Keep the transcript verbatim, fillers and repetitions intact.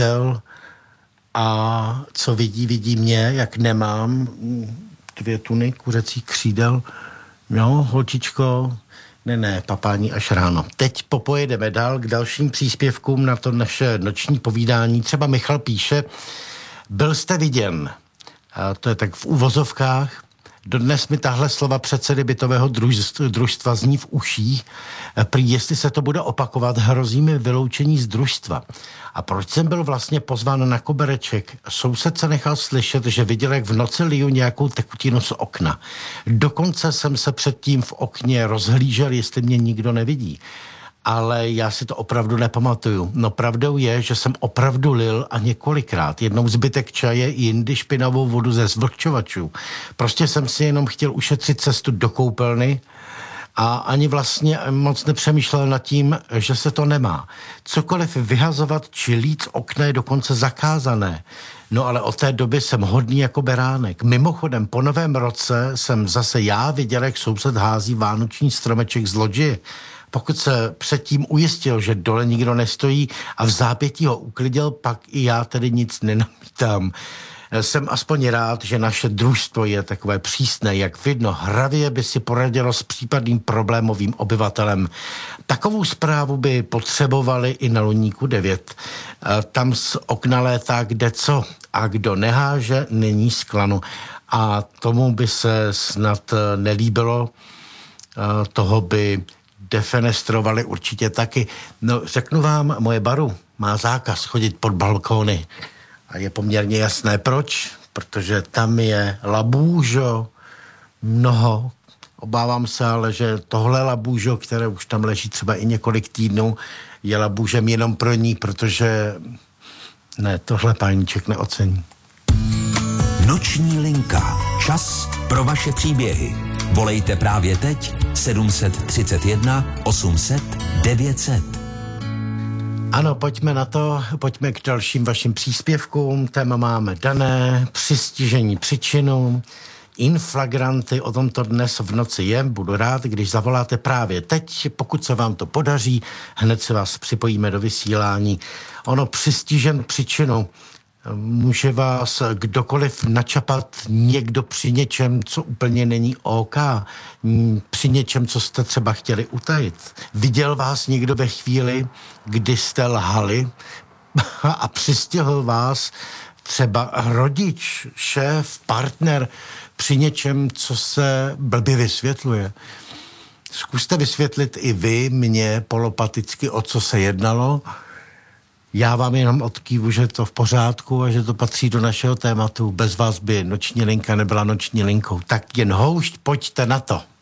křídel a co vidí, vidí mě, jak nemám dvě tuny kuřecí křídel. No, holčičko, ne, ne, papání až ráno. Teď popojedeme dál k dalším příspěvkům na to naše noční povídání. Třeba Michal píše, byl jste viděn, a to je tak v uvozovkách, dodnes mi tahle slova předsedy bytového družstva zní v uších. Prý, jestli se to bude opakovat, hrozí mi vyloučení z družstva. A proč jsem byl vlastně pozván na kobereček? Soused se nechal slyšet, že viděl, jak v noci liju nějakou tekutinu z okna. Dokonce jsem se předtím v okně rozhlížel, jestli mě nikdo nevidí. Ale já si to opravdu nepamatuju. No pravdou je, že jsem opravdu lil a několikrát. Jednou zbytek čaje, jindy špinavou vodu ze zvlhčovačů. Prostě jsem si jenom chtěl ušetřit cestu do koupelny a ani vlastně moc nepřemýšlel nad tím, že se to nemá. Cokoliv vyhazovat či lít z okna je dokonce zakázané. No ale od té doby jsem hodný jako beránek. Mimochodem, po novém roce jsem zase já viděl, jak soused hází vánoční stromeček z loďi. Pokud se předtím ujistil, že dole nikdo nestojí a v zápětí ho uklidil, pak i já tedy nic nenamítám. Jsem aspoň rád, že naše družstvo je takové přísné, jak vidno, hravě by si poradilo s případným problémovým obyvatelem. Takovou zprávu by potřebovali i na Luníku devět. Tam z okna létá kde co a kdo neháže, není z klanu. A tomu by se snad nelíbilo, toho by defenestrovali určitě taky. No, řeknu vám, moje baru má zákaz chodit pod balkóny. A je poměrně jasné proč, protože tam je labůžo mnoho. Obávám se ale, že tohle labůžo, které už tam leží třeba i několik týdnů, je labůžem jenom pro ní, protože ne, tohle páníček neocení. Noční linka. Čas pro vaše příběhy. Volejte právě teď sedm set třicet jedna osm set devět set. Ano, pojďme na to, pojďme k dalším vašim příspěvkům. Téma máme dané, přistižení příčinu, inflagranty, o tom to dnes v noci je. Budu rád, když zavoláte právě teď, pokud se vám to podaří, hned se vás připojíme do vysílání. Ono přistižen příčinu. Může vás kdokoliv načapat někdo při něčem, co úplně není OK, při něčem, co jste třeba chtěli utajit. Viděl vás někdo ve chvíli, kdy jste lhali a přistihl vás třeba rodič, šéf, partner při něčem, co se blbě vysvětluje. Zkuste vysvětlit i vy mě polopaticky, o co se jednalo. Já vám jenom odkývu, že to v pořádku a že to patří do našeho tématu. Bez vás by noční linka nebyla noční linkou. Tak jen houšť, pojďte na to.